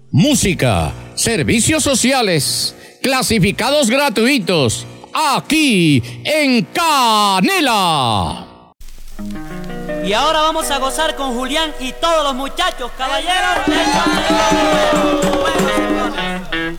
música, servicios sociales, clasificados gratuitos, aquí en Canela. Y ahora vamos a gozar con Julián y todos los muchachos, caballeros del